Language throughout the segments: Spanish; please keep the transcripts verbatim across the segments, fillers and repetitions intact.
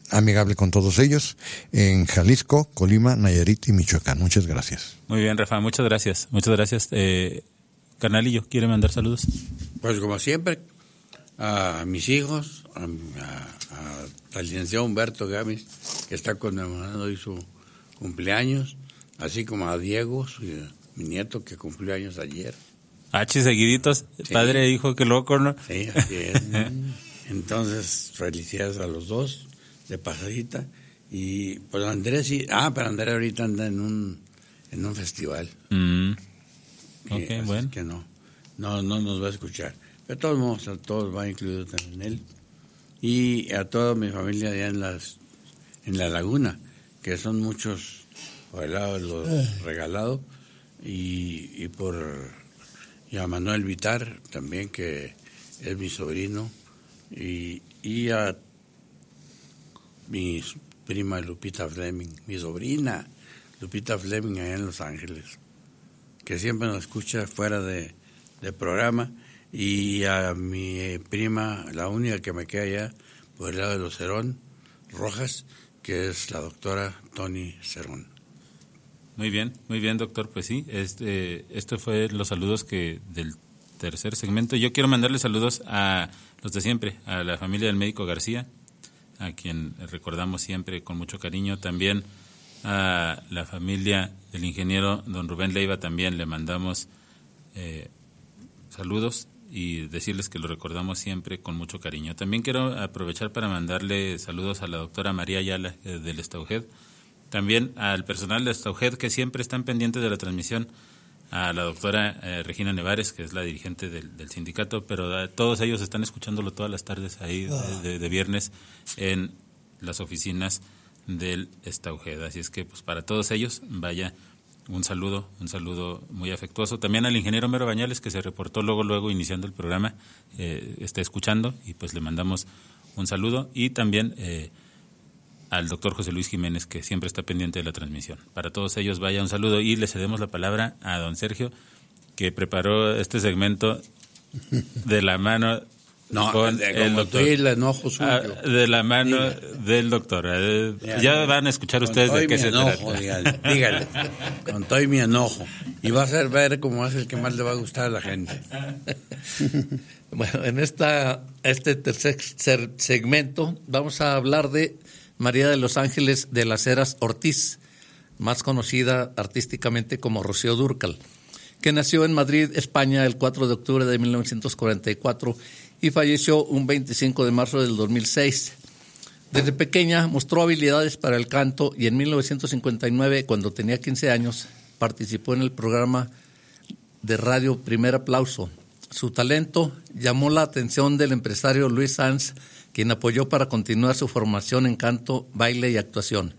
amigable con todos ellos en Jalisco, Colima, Nayarit y Michoacán. Muchas gracias. Muy bien, Rafa, muchas gracias. Muchas gracias. Eh, carnalillo, ¿quiere mandar saludos? Pues como siempre, a mis hijos, a, a, al licenciado Humberto Gámez, que está conmemorando hoy su cumpleaños, así como a Diego, su, mi nieto, que cumplió años ayer. Ah, chis, seguiditos, sí. Padre e hijo, qué loco, ¿no? Sí, así es. Entonces, felicidades a los dos, de pasadita. Y pues Andrés, sí, ah, pero Andrés ahorita anda en un, en un festival. Mm. Ok, y, bueno. Que no, no, no nos va a escuchar. Pero de todos modos, a todos va incluido también él. Y a toda mi familia allá en las en la laguna, que son muchos por el lado de los regalados, y, y por y a Manuel Vitar también, que es mi sobrino, y, y a mi prima Lupita Fleming, mi sobrina Lupita Fleming allá en Los Ángeles, que siempre nos escucha fuera de, de programa, y a mi prima, la única que me queda allá por el lado de los Cerón Rojas, que es la doctora Tony Cerón. Muy bien, muy bien, doctor. Pues sí, este, esto fue los saludos que del tercer segmento. Yo quiero mandarle saludos a los de siempre, a la familia del médico García, a quien recordamos siempre con mucho cariño. También a la familia del ingeniero don Rubén Leiva, también le mandamos eh, saludos y decirles que lo recordamos siempre con mucho cariño. También quiero aprovechar para mandarle saludos a la doctora María Ayala eh, del Estaujet, también al personal de Estaujet, que siempre están pendientes de la transmisión, a la doctora eh, Regina Nevares, que es la dirigente del, del sindicato, pero eh, todos ellos están escuchándolo todas las tardes ahí de, de, de viernes en las oficinas del Estaujet. Así es que pues para todos ellos, vaya un saludo, un saludo muy afectuoso. También al ingeniero Mero Bañales, que se reportó luego, luego iniciando el programa, eh, está escuchando, y pues le mandamos un saludo. Y también eh, al doctor José Luis Jiménez, que siempre está pendiente de la transmisión. Para todos ellos vaya un saludo, y le cedemos la palabra a don Sergio, que preparó este segmento de la mano no, con de, el doctor. El enojo suyo. Ah, de la mano dígale. Del doctor. Eh, ya, ya van a escuchar ustedes de qué se enojo, trata. Dígale, dígale, con todo y mi enojo. Y va a ser ver cómo es el que más le va a gustar a la gente. Bueno, en esta este tercer segmento vamos a hablar de María de los Ángeles de las Heras Ortiz, más conocida artísticamente como Rocío Dúrcal, que nació en Madrid, España, el cuatro de octubre de mil novecientos cuarenta y cuatro y falleció un veinticinco de marzo del dos mil seis. Desde pequeña mostró habilidades para el canto, y en mil novecientos cincuenta y nueve, cuando tenía quince años, participó en el programa de radio Primer Aplauso. Su talento llamó la atención del empresario Luis Sanz, quien apoyó para continuar su formación en canto, baile y actuación.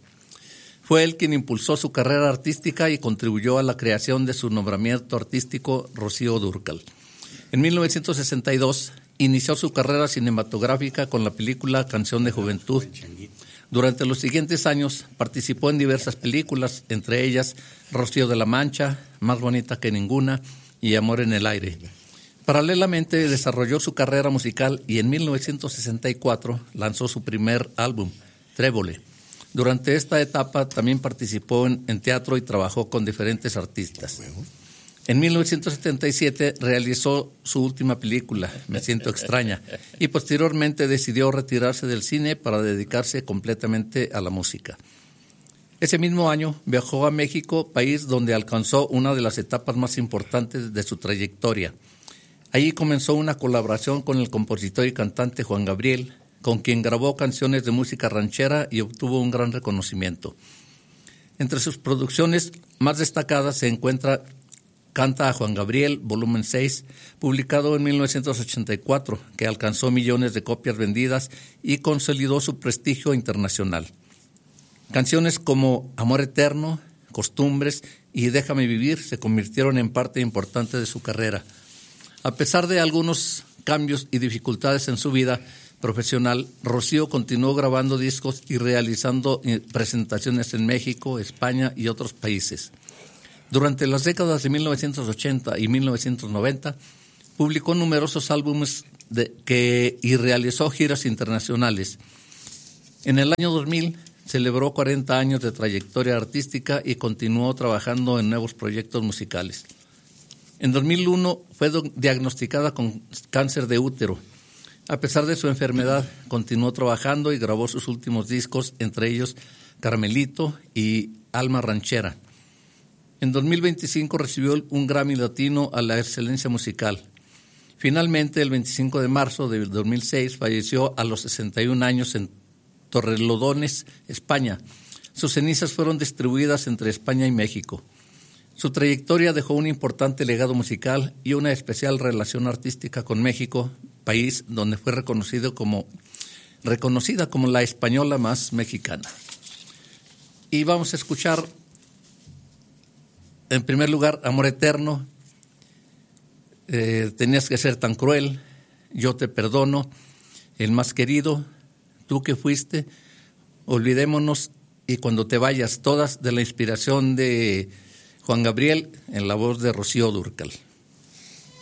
Fue él quien impulsó su carrera artística y contribuyó a la creación de su nombramiento artístico Rocío Dúrcal. En mil novecientos sesenta y dos inició su carrera cinematográfica con la película Canción de Juventud. Durante los siguientes años participó en diversas películas, entre ellas Rocío de la Mancha, Más bonita que ninguna y Amor en el aire. Paralelamente desarrolló su carrera musical, y en mil novecientos sesenta y cuatro lanzó su primer álbum, Trébole. Durante esta etapa también participó en, en teatro y trabajó con diferentes artistas. En mil novecientos setenta y siete realizó su última película, Me siento extraña, y posteriormente decidió retirarse del cine para dedicarse completamente a la música. Ese mismo año viajó a México, país donde alcanzó una de las etapas más importantes de su trayectoria. Allí comenzó una colaboración con el compositor y cantante Juan Gabriel, con quien grabó canciones de música ranchera y obtuvo un gran reconocimiento. Entre sus producciones más destacadas se encuentra Canta a Juan Gabriel, volumen seis, publicado en mil novecientos ochenta y cuatro, que alcanzó millones de copias vendidas y consolidó su prestigio internacional. Canciones como Amor Eterno, Costumbres y Déjame Vivir se convirtieron en parte importante de su carrera. A pesar de algunos cambios y dificultades en su vida profesional, Rocío continuó grabando discos y realizando presentaciones en México, España y otros países. Durante las décadas de mil novecientos ochenta y mil novecientos noventa, publicó numerosos álbumes de, que, y realizó giras internacionales. En el año dos mil celebró cuarenta años de trayectoria artística y continuó trabajando en nuevos proyectos musicales. En dos mil uno fue diagnosticada con cáncer de útero. A pesar de su enfermedad, continuó trabajando y grabó sus últimos discos, entre ellos Carmelito y Alma Ranchera. En dos mil veinticinco recibió un Grammy Latino a la excelencia musical. Finalmente, el veinticinco de marzo de dos mil seis, falleció a los sesenta y un años en Torrelodones, España. Sus cenizas fueron distribuidas entre España y México. Su trayectoria dejó un importante legado musical y una especial relación artística con México, país donde fue reconocido como, reconocida como la española más mexicana. Y vamos a escuchar, en primer lugar, Amor Eterno, eh, Tenías que ser tan cruel, Yo te perdono, El más querido, Tú que fuiste, Olvidémonos y Cuando te vayas, todas de la inspiración de Juan Gabriel en la voz de Rocío Dúrcal.